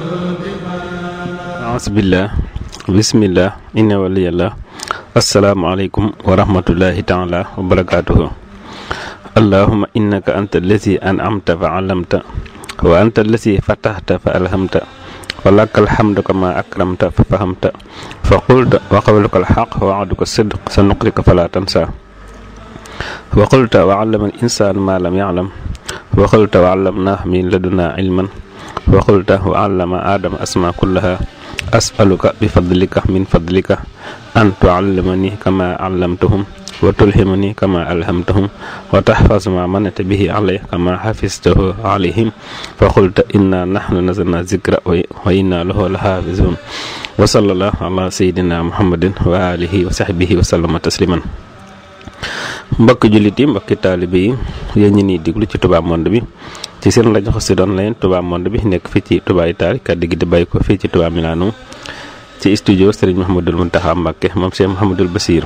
asbillah bismillah inna waliyallah asalaamaaleykum wa rahmatullahi taala wa barakatuhu allahuma innaka anta allazi an'amta fa alamta wa anta allazi fatahta fa alhamta wa laka alhamdu kama akramta fa fahamta fa qulta wa qawluka alhaq wa wa'duka sidq sa nuqrika fala tansa wa qulta wa allama al insanu ma lam ya'lam wa qulta wa allamnahu min laduna ilman wa qulta wa allama adama asma kullaha as'aluka bi fadlika min fadlika an tu'allimani kama 'allamtahum wa tulhimani kama alhamtahum wa tahfazu ma manata bihi alayya kama hafiztahu alayhim fa qulta inna nahnu nazzalna dhikra wa inna lahu lahafizun wa sallallahu ala sayyidina muhammadin wa alihi wa sahbihi wa sallama tasliman. mbokki jullit yi mbokki taalibe yi yéen ñi nii diglu ci Touba Monde bi ci seen rajo Xassida Online Touba Monde bi nekk fii ci Touba Italie kàddu gi di bàyyi ko fii ci Touba Milano ci studio Serigne Mouhamadul Mountakha Mbacké moom Cheikh Mouhamadul Bassir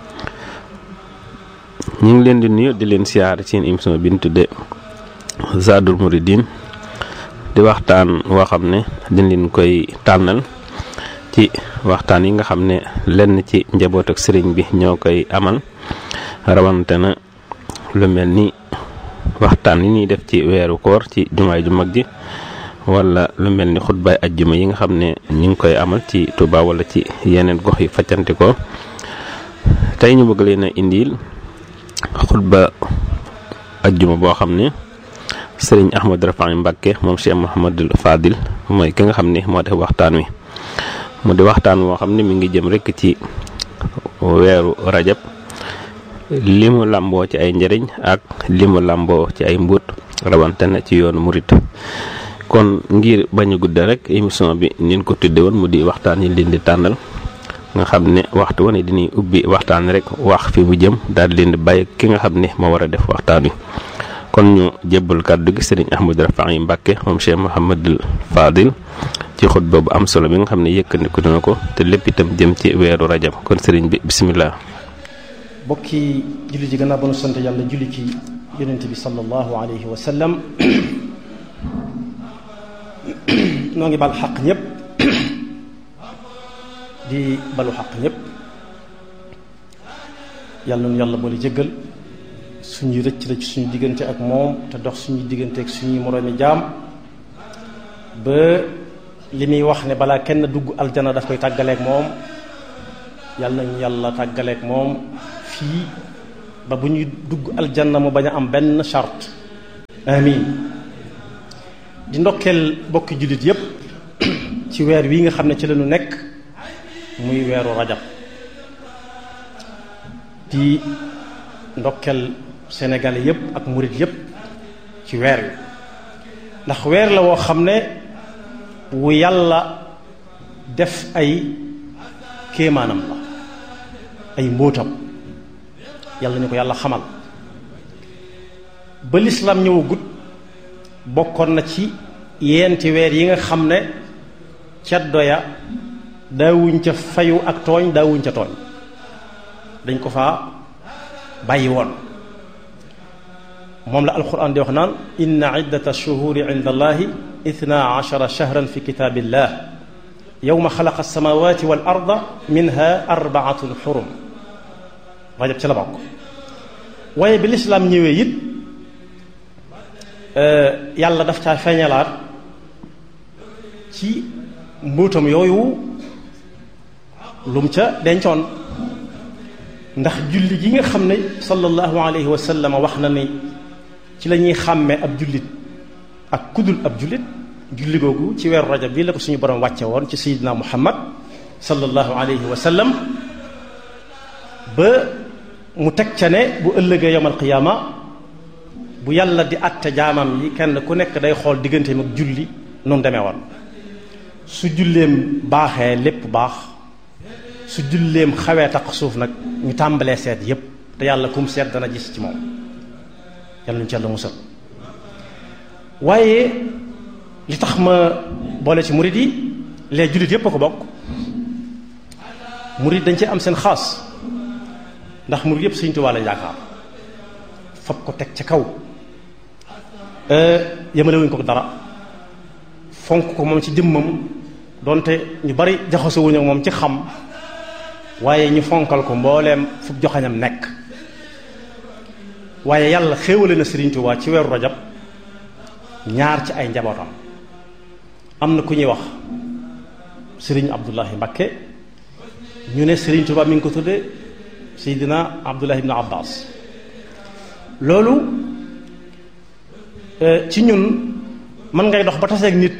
ñu ngi leen di nuyu di leen siyaar ci seen émission bi ñu tuddee Zadul Mouridine di waxtaan woo xam ne dañ leen koy tànnal ci waxtaan yi nga xam ne lenn ci njaboot ak sëriñ bi ñoo koy amal rawante na lu mel ni waxtaan yi ñuy def ci weeru koor ci jumaay ju mag ji wala lu mel ni xutbaay ajjuma yi nga xam ne ñu ngi koy amal ci Touba wala ci yeneen gox yi faccanti ko tey ñu bëgg leen a indil xutba ajjuma boo xam ne sëriñ Ahmadou Rafahi Mbacké moom Cheikh Mouhamadul Fadil mooy ki nga xam ne moo def waxtaan wi mu di waxtaan woo xam ne mi ngi jëm rekk ci weeru rajab li mu làmboo ci ay njëriñ ak li mu làmboo ci ay mbuut rawante na ci yoonu murit kon ngir bañ a guddal rek émission bi nin ko tudde woon mu di waxtaan yi leen di tànnal nga xam ne waxtu wane dañuy ubbi waxtaan rek wax fi mu jëm daal di leen di bàyyi ki nga xam ne moo war a def waxtaan wi kon ñu jébbal kàddu gi sëriñ Ahmadou Rafahi Mbacké moom Cheikh Mouhamadul Fadil ci xutba bu am solo bi nga xam ne yëkkandiku dina ko te lépp itam jëm ci weeru rajab kon sëriñ bi bismillah. bokki julli ji gannaaw ba nu sant yàlla julli ci yonent bi sallallahu alayhi wa sallam noo ngi bal xaq ñëpp di balu xaq ñëpp yàlla noonu yàlla boole jéggal suñuy rëcc la ci suñu diggante ak moom te dox suñuy diggante ak suñuy moroomi jaam ba li muy wax ne balaa kenn dugg aljana daf koy tàggaleek moom yàlla nañu yàlla tàggaleek moom fii ba bu ñuy dugg aljanna mu bañ a am benn charte amin di ndokkeel bokki jullit yépp ci weer wi nga xam ne ci lañu nekk muy weeru rajab di ndokkeel sénégalais yépp ak murit yépp ci weer wi ndax weer la woo xam ne wu yàlla def ay kéemaanam la ay mbóotam yàlla ñu ko yàlla xamal ba lislaam ñëwagut bokkoon na ci yeenti weer yi nga xam ne ceddo ya daawuñ ca fayu ak tooñ daawuñ ca tooñ dañ ko fa bàyyi woon moom la alquran di wax naan inna iddata shuhuri inda allahi 12 shahran fi kitabillah yawma xalaqa alsamawati wal arda minha 4 xurum rajab ci la bokk waaye bi lislaam ñëwee it yàlla daf caa feeñalaat ci mbóotam yooyu lum ca dencoon ndax julli gi nga xam ne sallallahu alayhi wa sallam wax na ni ci la ñuy xàmmee ab jullit ak kudul ab jullit julli googu ci weeru rajab bii la ko suñu borom wàcce woon ci sayyidina muhammad sallallahu alayhi wa sallam ba mu teg ca ne bu ëllëgee yawmal qiyaama bu yàlla di àtte jaamam yi kenn ku nekk day xool digganteem ak julli noonu demee woon su julleem baaxee lépp baax su julleem xawee taq suuf nag ñu tàmbalee seet yépp te yàlla kum seet dana gis ci moom yàlla ñu ci yàlla musal waaye li tax ma boole ci murid yi les jullit yépp a ko bokk murid dañ ci am seen xaas ndax murid yépp Sëriñ Tuubaa lañ yaakaar fab ko teg ca kaw yemalewuñ ko dara fonk ko moom ci jëmmam donte ñu bari jaxasowuñu ak moom ci xam waaye ñu fonkal ko mbooleem fu joxañam nekk waaye yàlla xéewale na Sëriñ Tuubaa ci weeru rajab ñaar ci ay njabootam am na ku ñuy wax Sëriñ Abdullahi Mbakke ñu ne Sëriñ Tuubaa mi ngi ko tudde Seydina Abdullahi ibn Abbas loolu ci ñun mën ngay dox ba taseeg nit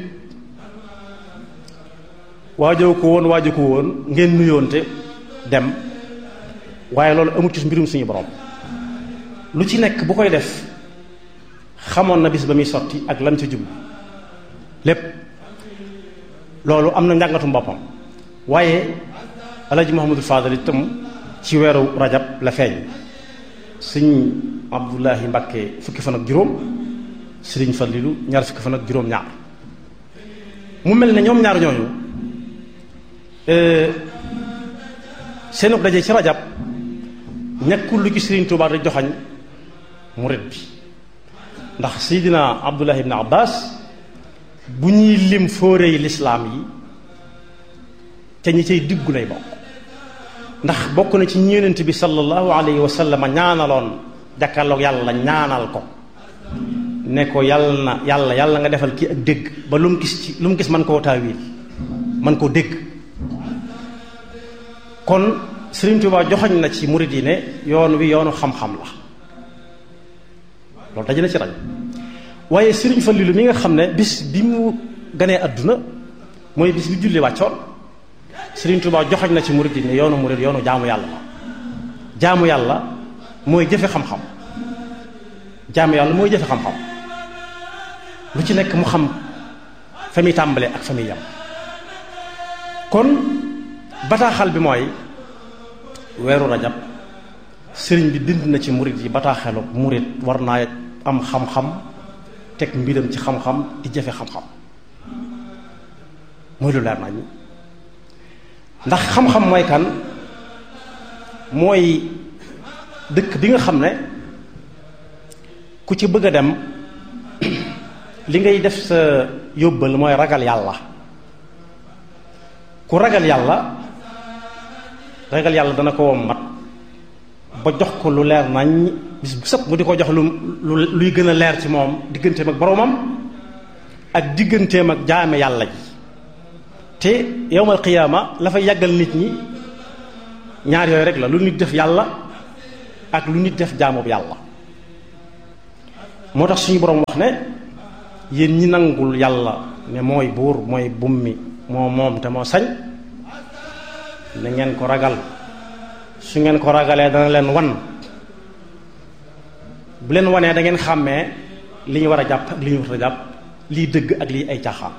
waajoo ko woon ngeen nuyoonte dem waaye loolu amul ci mbirum suñu borom lu ci nekk bu koy def xamoon na bis ba muy sotti ak lam ci jublu lépp loolu am na njàngatum boppam waaye Alaaji Muhammadul Faadal itam ci weeru rajab la feeñ sëñ Abdullahi Mbakke fukki fan ak juróom sëriñ Fallilu ñaar fukki fan ak juróom ñaar mu mel ne ñoom ñaar ñooñu seenu daje ci rajab nekkul lu ci Sëriñ Tuubaa di joxañ murit bi ndax Seydina Abdullah ibn Abbas bu ñuy lim fóoree lislaam yi te ñi cay diggu lay bokk ndax bokk na ci ñeenent bi sallallahu alayhi wa sallam ñaanaloon jàkkaarloog yàlla ñaanal ko ne ko yàlla nga defal kii ak dégg ba lu mu gis man koo taawil man koo dégg kon Sëriñ Tuubaa joxoñ na ci murid yi ne yoon wi yoonu xam-xam la loolu daje na ci rajo waaye Sëriñ Fallilu mi nga xam ne bis bi mu ganee àdduna mooy bis bi julli wàccoon Sëriñ Tuubaa joxoñ na ci murid yi ne yoonu murid yoonu jaamu yàlla la jaamu yàlla mooy jëfe xam-xam jaamu yàlla mooy jëfe xam-xam lu ci nekk mu xam fa muy tàmbalee ak fa muy yam kon bataaxal bi mooy weeru rajab sëriñ bi bind na ci murit yi bataaxelu murit war naa am xam-xam teg mbiram ci xam-xam di jëfe xam-xam mooy lu leer nañ ndax xam-xam mooy kan mooy dëkk bi nga xam ne ku ci bëgg a dem li ngay def sa yóbbal mooy ragal yàlla ku ragal yàlla dana ko wom mat ba jox ko lu leer nañ bis bu sëpp mu di ko jox luy gën a leer ci moom digganteem ak boroomam ak digganteem ak jaame yàlla ji te yowmal qiyaama la fay yàggal nit ñi ñaar yooyu rek la lu nit def yàlla ak lu nit def jaamub yàlla moo tax suñu boroom wax ne yéen ñi nangul yàlla ne mooy buur mooy bummi moo moom te moo sañ na ngeen ko ragal su ngeen ko ragalee dana leen wan bu leen wanee da ngeen xàmmee li ñu war a jàpp ak li ñu war a jàpp lii dëgg ak lii ay caaxaan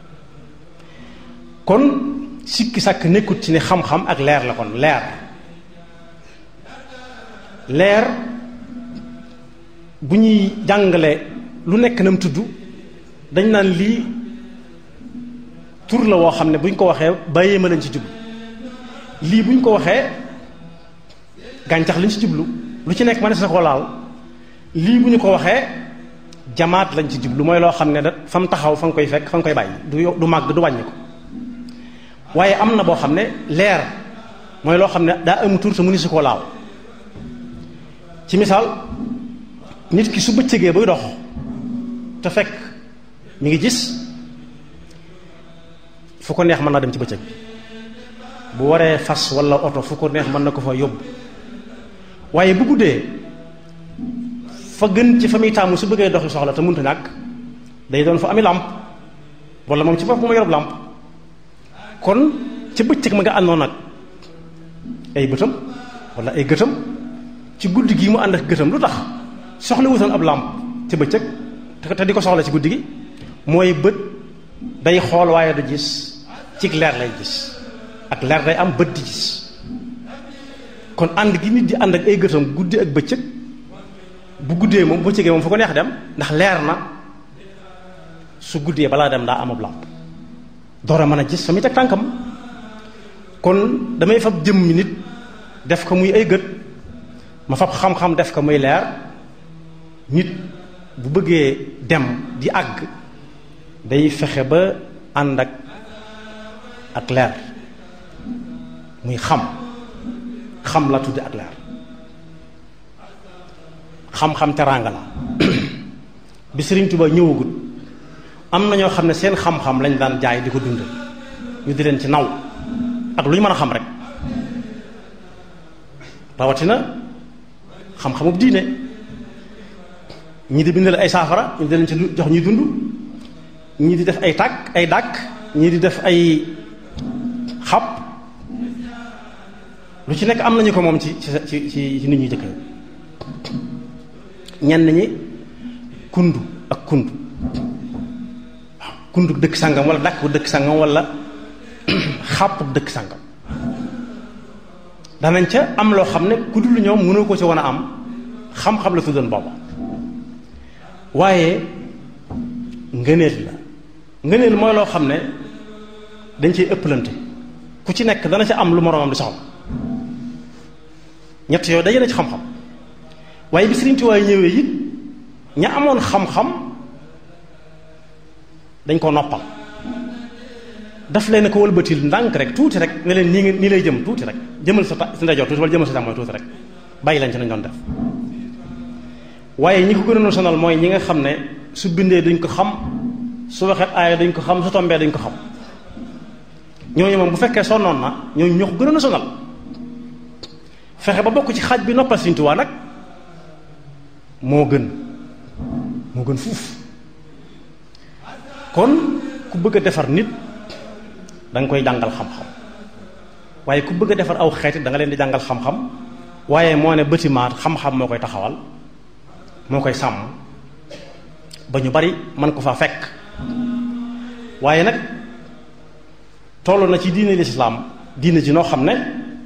kon sikki sàkk nekkut ci ne xam-xam ak leer la kon leer bu ñuy jàngale lu nekk nam tudd dañ naan lii tur la woo xam ne buñ ko waxee bàyyee ma lañ ci jublu lii buñ ko waxee gàncax lañ ci jublu lu ci nekk ma ne sa ko laal lii bu ñu ko waxee jamaat lañ ci jublu mooy loo xam ne da fa mu taxaw fa nga koy fekk fa nga koy bàyyi du màgg du wàññi ko waaye am na boo xam ne leer mooy loo xam ne daa am tur te mu ni su koo laal ci misaal nit ki su bëccëgee buy dox te fekk mi ngi gis fu ko neex mën naa dem ci bëccëg bu waree fas walla oto fu ko neex mën na ko fa yóbbu waaye bu guddee fa gën ci fa muy taamu su bëggee doxi soxla te mënta ñàkk day doon fa ami làmp walla moom ci bopp mu ma yorob làmp kon ca bëccëg ma nga àndoon nag ay bëtam walla ay gëtam ci guddi gi mu ànd ak gëtam lu tax soxla wutoon ab làmp ca bëccëg te di ko soxla ci guddi gi mooy bët day xool waaye du gis ci leer lay gis ak leer day am bët di gis kon ànd gi nit di ànd ak ay gëtam guddi ak bëccëg bu guddee moom bu bëccëgee moom fu ko neex dem ndax leer na su guddee balaa dem daa amab làmp door a mën a gis fa muy teg tànkam kon damay fab jëmmi nit def ko muy ay gët ma fab xam-xam def ko muy leer nit bu bëggee dem di àgg day fexe ba ànd ak leer muy xam la tudde ak leer. xam-xam teraanga la bi Sëriñ Tuubaa ñëwagut am na ñoo xam ne seen xam-xam lañ daan jaay di ko dund ñu di leen ci naw ak lu ñu mën a xam rek rawatina xam-xamub diine ñii di bindal ay saafara ñu di leen ci jox ñuy dund ñii di def ay dàkk ñii di def ay xab lu ci nekk am nañu ko moom ci nit ñuy jëkk ñenn ñi kundu waaw kundu dëkk sàngam wala dàkk bu dëkk sàngam wala xàpp dëkk sàngam danañ ca am loo xam ne ku dul ñoom mënoo ko ci wan a am xam-xam la tuddoon booba waaye ngëneel mooy loo xam ne dañ ciy ëpplante ku ci nekk dana ca am lu moroomam di soxla ñett yooyu daje na ci xam-xam waaye bi Sëriñ Tuubaa ñëwee it ña amoon xam-xam dañ ko noppal daf leen ko wëlbatil ndànk rek tuuti rek ne leen nii lay jëm tuuti rek jëmal sa ndeyjoor tuuti wala jëmal sa càmmooñ tuuti rek bàyyi leen ci nañ doon def waaye ñi ko gënoon sonal mooy ñi nga xam ne su bindee duñ ko xam su waxee aaya duñ ko xam su tombee duñ ko xam ñooñu moom bu fekkee sonnoon na ñooñu ñoo ko gënoon a sonal fexe ba bokk ci xaaj bi noppal Sëriñ Tuubaa nag moo gën fuuf kon ku bëgg a defar nit da nga koy jàngal xam-xam waaye ku bëgg a defar aw xeeti da nga leen di jàngal xam-xam waaye moo ne bâtiment xam-xam moo koy taxawal moo koy sàmm ba ñu bari man ko faa fekk waaye nag toll na ci diine lislaam diine ji noo xam ne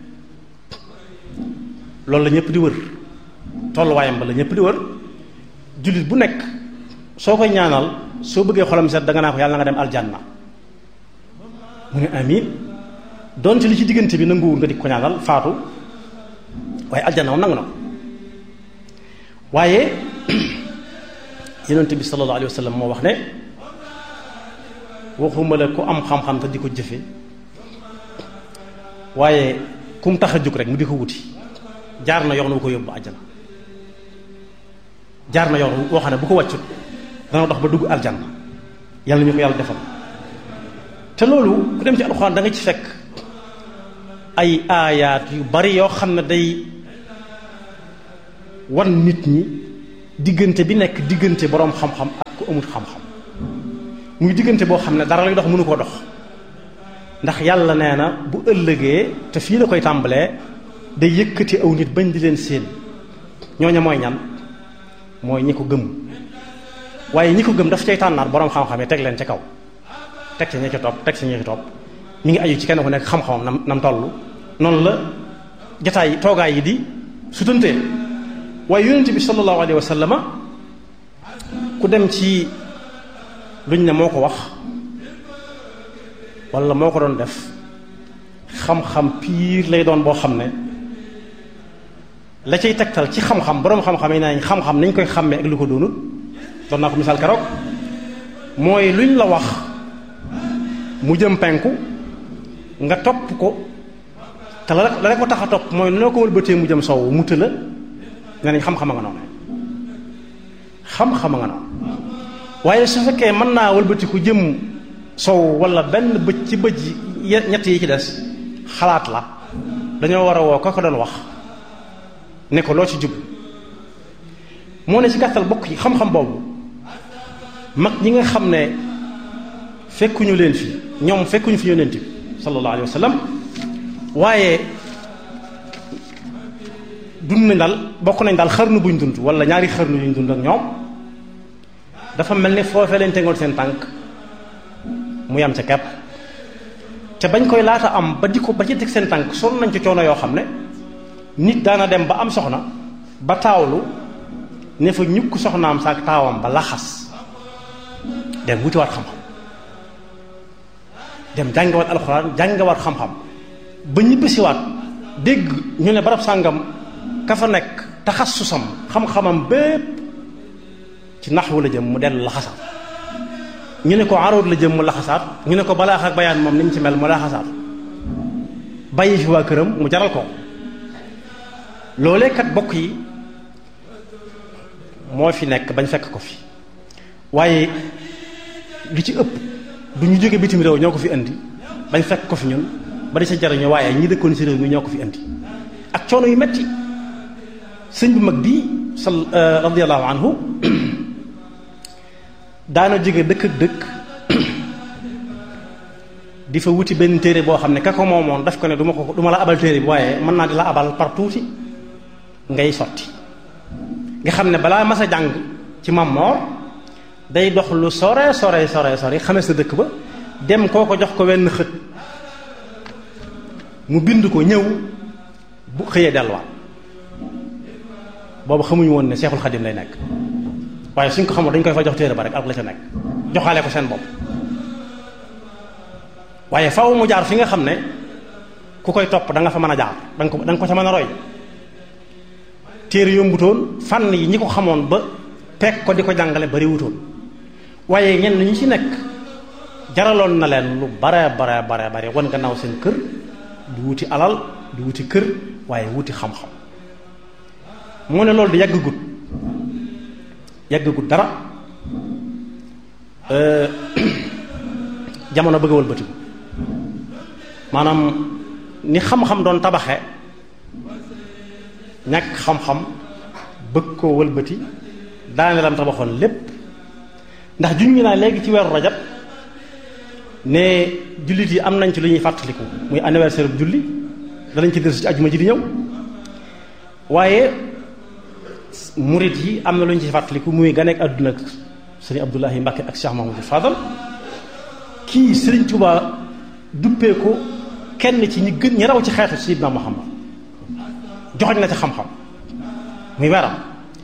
loolu la ñëpp di wër tolluwaayam ba la ñëpp di wër jullit bu nekk soo koy ñaanal soo bëggee xolam set da nga naa ko yàlla na nga dem aljanna mu ne amiin doonte li ci diggante bi nanguwul nga di ko ñaanal faatu waaye aljanna moom nangu na waaye yonent bi sallallahu alayhi wa sallam moo wax ne waxuma la ku am xam-xam te di ko jëfe waaye kum tax a jóg rek mu di ko wuti jaar na yoon wu ko yóbbu àjjana jaar na yoon woo xam ne bu ko wàccut dana dox ba dugg aljanna yàlla ñu ko yàlla defal te loolu ku dem ci alxuraan da nga ci fekk ay aayaat yu bari yoo xam ne day wan nit ñi diggante bi nekk diggante boroom xam-xam ak ku amul xam-xam muy diggante boo xam ne dara lay dox mënu koo dox ndax yàlla nee na bu ëllëgee te fii la koy tàmbalee day yëkkati aw nit bañ di leen séen ñooña mooy ñan mooy ñi ko gëm waaye ñi ko gëm daf cay tànnaat boroom xam-xam yi teg leen ca kaw teg ci ñi ci topp teg ci ñi ci topp mi ngi aju ci kenn ku nekk xam-xamam nam toll noonu la jataay toogaay yi di sutantee waaye yonent bi sallallahu alayhi wa sallama ku dem ci luñ ne moo ko wax wala moo ko doon def xam-xam piir lay doon boo xam ne la cay tegtal ci xam-xam boroom xam-xam yi nañ xam-xam nañ koy xàmmee ak lu ko doonut doon naa ko misaal keroog mooy luñ la wax mu jëm penku nga topp ko te la ko tax a topp mooy noo ko wëlbatee mu jëm sowu mu tëla nga nañ xam-xam a nga noonu xam-xam a nga noonu waaye su fekkee mën naa wëlbatiku jëm sow wala benn bëj ci bëj ñett yi ci des xalaat la dañoo war a woo ka ko doon wax ne ko loo ci jub moo ne ci gàttal bokk yi xam-xam boobu mag ñi nga xam ne fekkuñu leen fi ñoom fekkuñu fi yonent bi sallallahu alayhi wa sallam waaye dund nañ daal bokk nañ daal xarnu buñ dund wala ñaari xarnu yuñ dund ak ñoom dafa mel ni foofee leen tegoon seen tànk mu yam ca kepp te bañ koy laata am ba di ko ba ci teg seen tànk sonn nañ ci coono yoo xam ne nit daana dem ba am soxna ba taawlu ne fa ñukk soxnaam saak taawam ba laxas dem wutiwaat xam-xam dem jàngawaat alxuraan jàngawaat xam-xam ba ñibbisiwaat dégg ñu ne barab sàngam ka fa nekk taxassusam xam-xamam bépp ci naxwu la jëm mu dellu laxasam ñu ne ko aroot la jëm mu laxasaat ñu ne ko balaax ak bayaan moom ni mu ci mel mu laxasaat bàyyi fi waa këram mu jaral ko loolee kat bokk yi moo fi nekk bañ fekk ko fi waaye lu ci ëpp du ñu jóge bitim réew ñoo ko fi indi bañ fekk ko fi ñun ba di sa jariñu waaye ñi dëkkoon ci réew mi ñoo ko fi indi ak coono yu metti sëñ bu mag bii radiyallahu anhu daana jóge dëkk ak dëkk di fa wuti benn téere boo xam ne ka ko moomoon daf ko ne du ma la abal téere bi waaye mën naa di la abal par tuuti ngay sotti nga xam ne balaa mas a jàng ci Mam Moor day dox lu sore xames na dëkk ba dem koo ko jox ko wenn xët mu bind ko ñëw bu xëyee delluwaat boobu xamuñu woon ne Seexul Xadim lay nekk waaye suñ ko xamoon dañ koy fa jox téere ba rek ak la ca nekk joxaale ko seen bopp waaye faaw mu jaar fi nga xam ne ku koy topp da nga fa mën a jaar da nga ko ca mën a roy téere yombutoon fànn yi ñi ko xamoon ba pekk ko di ko jàngale bari wutoon waaye ñenn ñi ci nekk jaraloon na leen lu bare wan gannaaw seen kër di wuti alal di wuti kër waaye wuti xam-xam moo ne loolu di yàggagut dara jamono bëgg a wëlbatiku maanaam ni xam-xam doon tabaxe ñàkk xam-xam bëgg koo wëlbati daane lam tabaxoon lépp ndax juñ naa léegi ci weeru rajab ne jullit yi am nañ ci lu ñuy fàttaliku muy anniversaire bu julli danañ ci dellusi ci ajuma ji di ñëw waaye murit yi am na lu ñu ci fàttaliku muy ganeek àdduna ak sëriñ Abdullahi Mbàkke ak Cheikh Mahamadou Fadal kii sëriñ Tuubaa duppee ko kenn ci ñi gën ñi raw ci xeetu Sayyidina Muhammad joxoñ na ci xam-xam muy weeram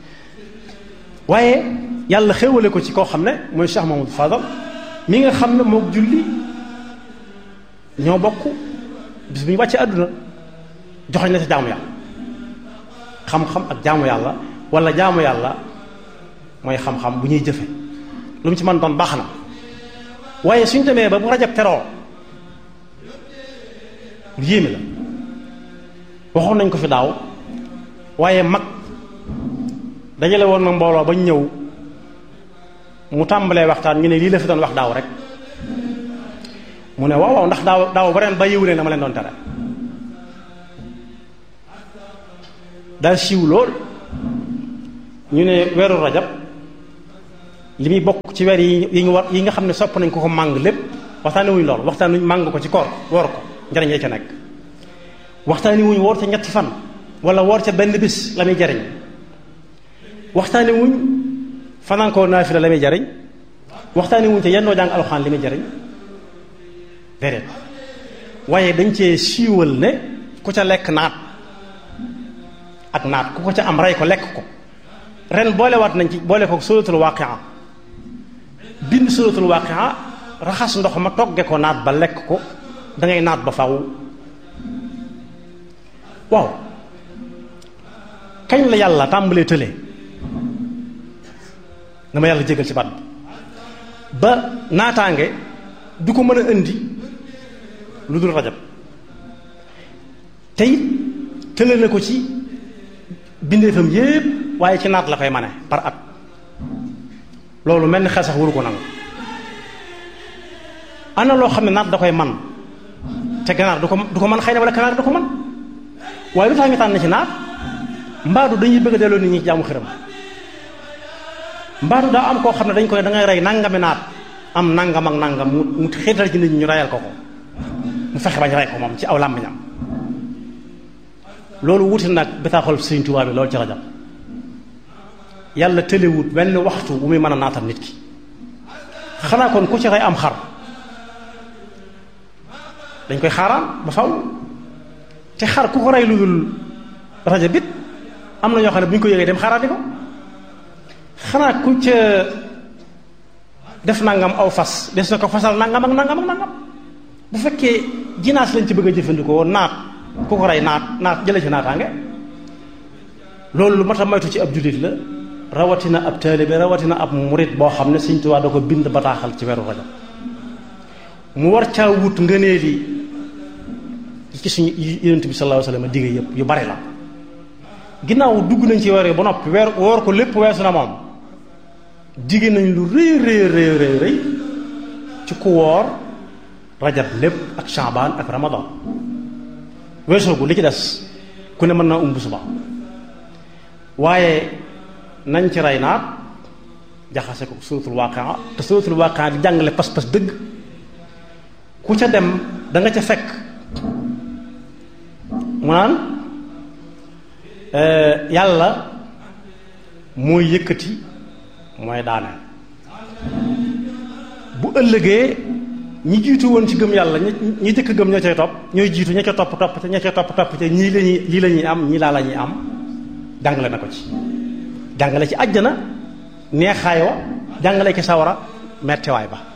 waaye yàlla xéewale ko ci koo xam ne mooy Cheikh Mahamadou Fadal mi nga xam ne mook julli ñoo bokk bis bu ñu wàccee àdduna joxoñ na ci jaamu yàlla xam-xam ak jaamu yàlla wala jaamu yàlla mooy xam-xam bu ñuy jëfe lu mu ci mën doon baax na waaye suñ demee ba bu rajab teroo lu yéeme la waxoon nañ ko fi daaw waaye mag dajale woon na mbooloo bañ ñëw mu tàmbalee waxtaan ñu ne lii la fi doon wax daaw rek mu ne waaw ndax daaw ba ren bàyyiwu leen dama leen doon tere daal siiw lool ñu ne weeru rajab li muy bokk ci weer yi nga xam ne sopp nañ ko màng lépp waxtaani wuñ lool waxtaani wuñ màng ko ci koor woor ko njariñ la ca nekk waxtaani wuñ woor ca ñetti fan wala woor ca benn bis la muy jariñ waxtaani wuñ fanaan koo naafila la muy jariñ waxtaani wuñ ca yendoo jàng alxuraan li muy jariñ déedéet waaye dañ cee siiwal ne ku ca lekk naat ak naat ku ko ca am rey ko lekk ko ren boolewaat nañ ci boole ko suratul waaqia bind suratul waaqia raxas ndox ma togge ko naat ba lekk ko dangay naat ba faw waaw kañ la yàlla tàmbalee tële nga ma yàlla jégal ci baat ba naataange du ko mën a indi lu dul rajab te it tële na ko ci bindeefam yépp waaye ci naat la koy mane par at loolu mel ni xel sax waru ko nangu ana loo xam ne naat da koy man te ganaar du ko man xëy na wala ganaar du ko man waaye lu tax ñu tànn ci naat mbaadu dañuy bëgg a delloo nit ñi ci jaamu xiram mbaadu daa am koo xam ne dañ koy da ngay rey nangami naat am nangam ak nangam mu xiital ci nit ñi ñu reyal ko mu fexe bañ rey ko moom ci aw làmmiñam loolu wuti nag bataaxal Sëriñ Tuubaa bi loolu ci rajab yàlla tëlewut benn waxtu bu muy mën a naatal nit ki xanaa kon ku ci rey am xar dañ koy xaaraan ba faw te xar ku ko rey lu dul rajab bit am na ñoo xam ne bu ñu ko yëgee dem xaaraati ko xanaa ku ca def nangam aw fas des na ko fasal nangam ak nangam ak nangam bu fekkee jinaas lañ ci bëgg a jëfandikoo naat ku ko rey naat jële ci naataange loolu lu mat a moytu ci ab jullit la rawatina ab taalibe rawatina ab murit boo xam ne Sëñ Tuubaa da ko bind bataaxal ci weeru rajab mu war caa wut ngëneel yi ci suñu Yonent bi sallallahu alayhi wasallam digge yëpp yu bari la ginnaaw dugg nañ ci weer yi ba noppi woor ko lépp weesu na moom digge nañ lu rëy ci ku woor rajab lépp ak Shaabaan ak Ramadan weesoogu li ci des ku ne mën naa bu suba waaye nañ ci rey naat jaxase ko suuratul Waaqia te suuratul Waaqia di jàngale pas-pas dëgg ku ca dem da nga ca fekk mu naan yàlla mooy yëkkati mooy daaneel bu ëllëgee ñi jiitu woon ci gëm yàlla ñi jëkk gëm ñoo cay topp ñooy jiitu ña ca topp te ña ca topp te ñii lañuy lii la ñuy am ñii laa la ñuy am jàngale na ko ci jàngale ci àjjana neexaay wa jàngale ci sawara mettewaay ba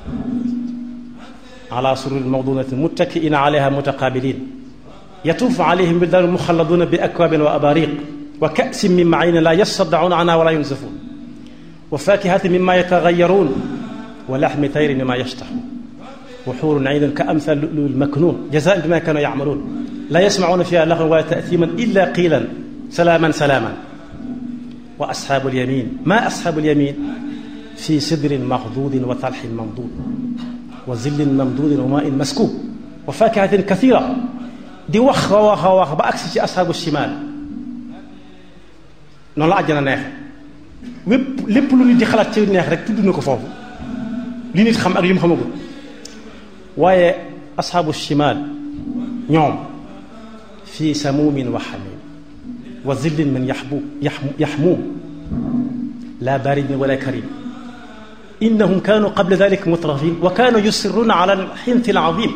ala sururi mawdunatin muttaki'ina alayha mutaqabilin yatuufu alayhim wildaanun muxalladuna bi akwaabin wa abariq wa ka'sin min ma'inin la yasaddauna anha wa la yunzafun wa fakihatin mimma yataghayarun wa lahmi tayrin mimma yashtahun wa xuurun 'aynin ka amthal lu'lu'il maknun jazaa'an bima kanu ya'malun la yasma'una fiha laghwan wala ta'thiman illa qiilan salaaman salaaman wa ashaabul yamin ma ashaabul yamin fi sidrin maxduudin wa talhin mamduud wa zillin mamduudin wa maa'in maskuub wa faakihatin kathiira di wax ba agsi ci ashaabu shimaal noonu la àjjana neex lépp lu nit di xalaat ci neex rek tudd na ko foofu li nit xam ak li mu xamagul waaye ashaabu shimaal ñoom fii samuumin wa hamiim wa zillin min yaxmuum laa baaridin wala kariim innahum kaanu qabla dalika mutrafiin wa kaanu yusirruuna ala al-hinthi al-aziim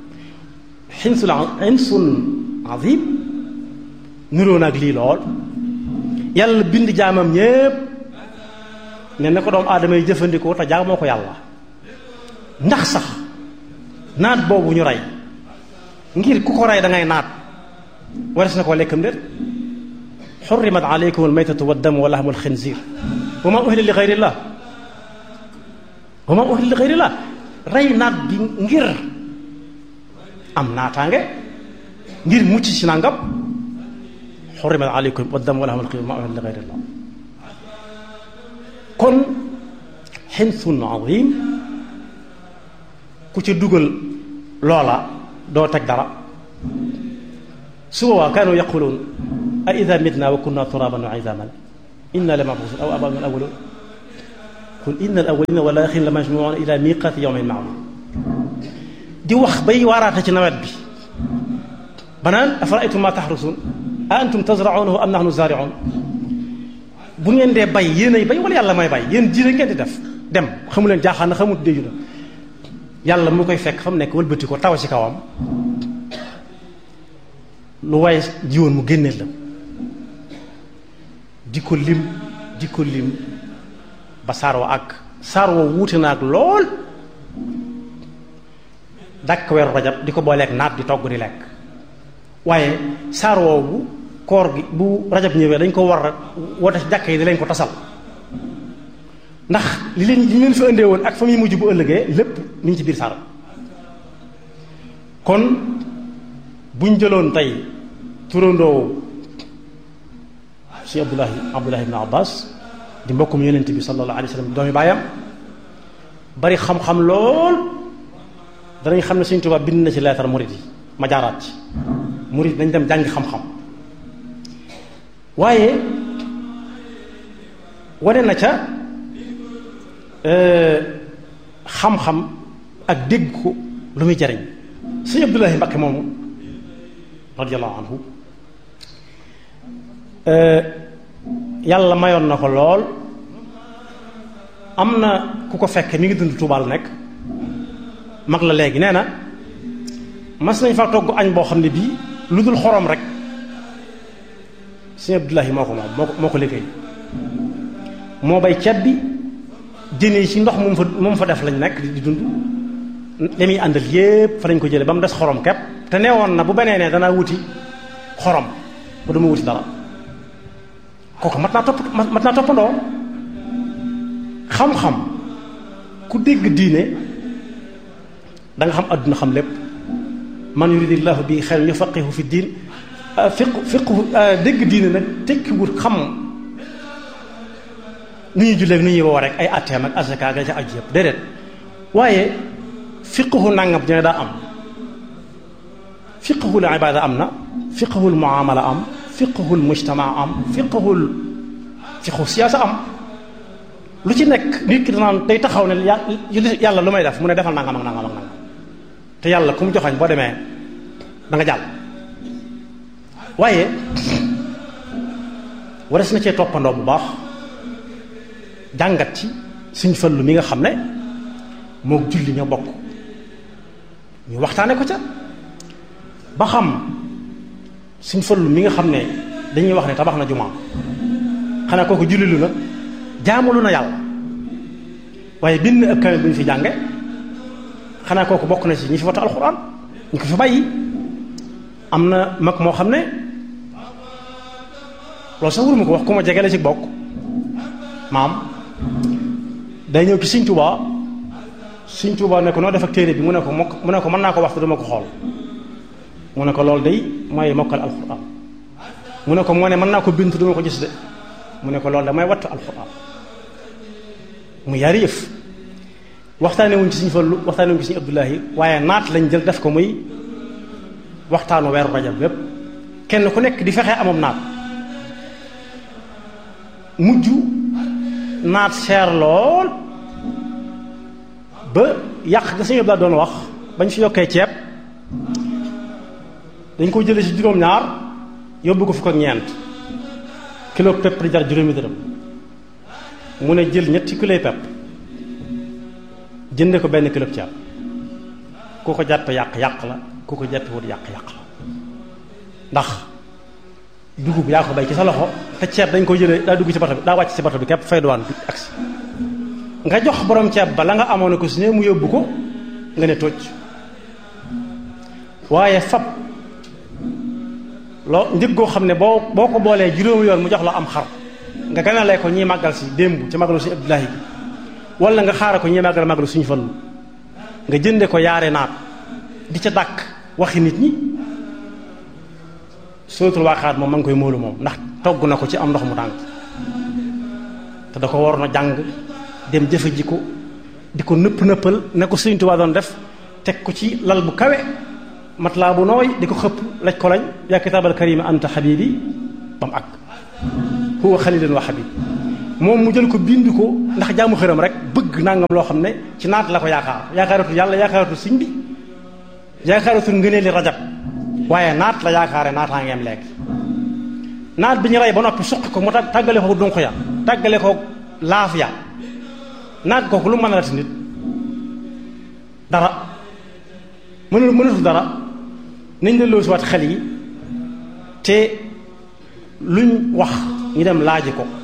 hinsun aziim niroo naag lii lool yàlla bind jaamam ñépp ne na ko doomu aadama yi jëfandikoo te jaamoo ko yàlla ndax sax naat boobu ñu rey ngir ku ko rey da ngay naat wares na koo lekkam déet xurrimat aleykum almaytatu waddamu wa lahmu alxinziir wa ma uhilla li gayrillah rey naat bi ngir am naataange ngir mucc ci nangam xurrimat aleykum waddamu wa lahmu alxinziir wa ma uhilla li gayrillah kon xinsun azim ku ci dugal loola doo teg dara su boobaa kaanu yaquluun a ida mitna wa kunna turaban wa idaman inna la mab'uusun aw aabaa'una al-awwaluun qul inna al-awwaliina wal aaxiriina la majmuu'uuna ila miiqaati yawmin ma'luum di wax bay waaraata ci nawet bi banaan afara'aytum maa tahrusuun a antum tazra'uunahu am nahnu zaari'uun bu ngeen dee bay yéenay bay wala yàlla may bay yéen ji rek ngeen di def dem xamu leen jaaxaan na xamut déju na yàlla mu koy fekk fa mu nekk wëlbati ko taw ci kawam lu waaye jiwoon mu génneel la di ko lim ba saar wa ak saar wa wuute na ak lool dakk weeru rajab di ko booleeg naat di togg di lekk waaye saar woowu koor gi bu rajab ñëwee dañ ko war a woote ci jàkka yi di leen ko tasal ndax li leen fi indee woon ak fa muy mujj bu ëllëgee lépp mi ngi ci biir saar kon buñ jëloon tey turandoo si Abdullahi ibn Abbas di mbokkum yonent bi sallallahu alayhi wa sallam di doomi baayam bari xam-xam lool danañ xam ne Sëñ Tuubaa bind na ci leetar murid yi ma jaaraat ci murid dañ dem jàngi xam-xam waaye wane na ca xam-xam ak dégg ko lu muy jariñ Sëñ Abdullahi Mbakke moomu radiyallahu anhu yàlla mayoon na ko lool am na ku ko fekk mi ngi dund Tuubaal nekk mag la léegi nee na mas nañ fa togg añ boo xam ne bii lu dul xorom rek Sëñ Abdullahi moo ko liggéey moo bay ceeb bi jën yi ci ndox moom fa def lañ nekk di dund li muy àndal yépp fa lañ ko jële ba mu des xorom kepp te neewoon na bu benee ne danaa wuti xorom ba dama wuti dara kooku mat naa toppandoo. xam-xam ku dégg diine da nga xam adduna xam lépp man yuridillahu bi xayran yufaqihu fi diin fiqhu dégg diine nag tekkiwut xam nu ñuy jullee nu ñuy woo rek ay atteem ak asaka ga ca aju yëpp déedéet waaye fiqhu nangam dina daa am fiqhul ibada am na fiqhul muamala am fiqhul mujtama am fiqhu siyaasa am lu ci nekk nit ki danaan day taxaw ne yàlla lu may def mu ne defal nangam ak nangam ak nangam te yàlla ku mu joxañ boo demee da nga jàll waaye wares na cee toppandoo bu baax jàngat ci Sëñ Fallu mi nga xam ne mook julli ñoo bokk ñu waxtaane ko ca ba xam Sëñ Fallu mi nga xam ne dañuy wax ne tabax na jumaa xanaa kooku julli lu na jaamulu na yàlla waaye bind ab kamil bu ñu fi jànge xanaa kooku bokk na ci ñi fi watu alxuraan ñu ko fi bàyyi am na mag moo xam ne loolu sax wuruma ko wax ku ma jege la ci bokk maam day ñëw ci Sëñ Tuubaa ne ko noo def ak téere bi mu ne ko mën naa ko wax te dama ko xool mu ne ko loolu day mooy mokkal alxuraan mu ne ko moo ne mën naa ko bind te dama ko gis de mu ne ko loolu damay wattu alxuraan mu yaari yëf waxtaane wuñ ci Sëñ Fallu waxtaane wuñ ci Sëñ Abdullahi waaye naat lañ jël def ko muy waxtaanu weeru rajab bépp kenn ku nekk di fexe amam naat mujj naat seer lool ba yàq ga Sëñ Abdullahi doon wax bañ fi yokkee ceeb dañ ko jëlee ci juróom-ñaar yóbbu ko fukk ak ñeent kilo pepp di jar juróomi dërëm mu ne jël ñetti kiloy pepp jënde ko benn kilo ceeb ku ko jàppe yàq la ku ko jàppe wut yàq la ndax dugub yaa ko bay ci sa loxo te ceeb dañ ko jëlee daa dugg ci bato bi daa wàcc ci bato bi képp fay duwaan bi agsi nga jox borom ceeb ba la nga amoon ko si ne mu yóbbu ko nga ne tocc waaye fab loo njëg goo xam ne boo ko boolee juróomi yoon mu jox la am xar nga ganalee ko ñii màggal si démb ci màggalu Sëñ Abdullahi bi wala nga xaare ko ñii màggalu Sëñ Fallu nga jënde ko yaare naat di ca dàkk waxi nit ñi suratul Waaqaat moom ma ngi koy móolu moom ndax togg na ko ci am ndox mu tàng te da ko waroon a jàng dem jëfe ji ko di ko nëppal ne ko Sëñ Tuubaa doon def teg ko ci lal bu kawe matlaa bu nooy di ko xëpp laj ko lañ yaa kitaabal karima anta habibi ba mu àgg huwa xalilun wa habib moom mu jël ko bind ko ndax jaamu xëram rek bëgg nangam loo xam ne ci naat la ko yaakaaratu yàlla yaakaaratu Sëñ bi yaakaaratu ngëneeli rajab waaye naat la yaakaare naataa ngeem lekk naat bi ñu rey ba noppi suqi ko mu tàggale ko dunq ya tàggale ko laaf ya naat kooku lu mën a lati nit dara mënatu dara nañ la loo si waat xel yi te luñ wax ñu dem laaji ko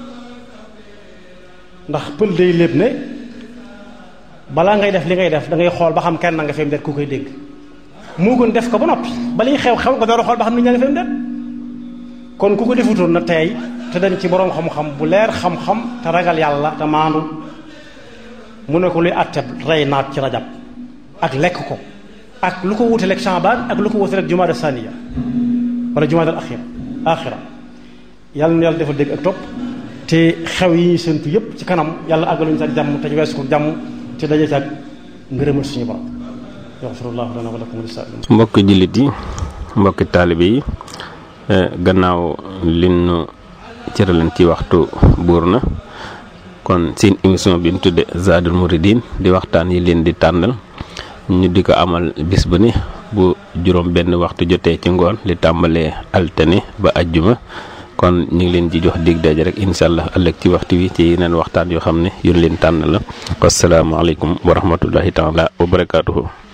ndax pël day léeb ne balaa ngay def li ngay def da ngay xool ba xam kenn na nga fem det ku koy dégg moo gën def ko ba noppi bali xew nga door a xool ba xam ni ña nga fem det kon ku ko defutoon na tey te dem ci boroom xam-xam bu leer xam-xam te ragal yàlla te maandu mu ne ko luy àtte rey naat ci rajab ak lekk ko ak lu ko wutaleeg Shaabaan ak lu ko wutaleeg jumaada saniya wala jumaada axira yàlla na yàlla defal dégg ak topp te xew yi ñuy séntu yépp ci kanam yàlla àggaluñu ak jàmm te ñu weesu ko jàmm te daje ak ngërëmal suñu borom yaxfirullahu lana wa lakum lisaa'il mbokki jullit yi mbokki taalibe yi gannaaw lin cëraleen ci waxtu buur na kon seen émission bi ñu tudde Zadul Mouridine di waxtaan yi leen di tànnal ñu di ko amal bis bu ne bu juróom benn waxtu jotee ci ngoon li tàmbalee altine ba ajjuma kon ñu ngi leen di jox dig daje rek incha allah ëllëg ci waxtu wi ci yeneen waxtaan yoo xam ne yu leen tànn la wassalaamu aleykum wa rahmatullahi taala wa barakaatuhu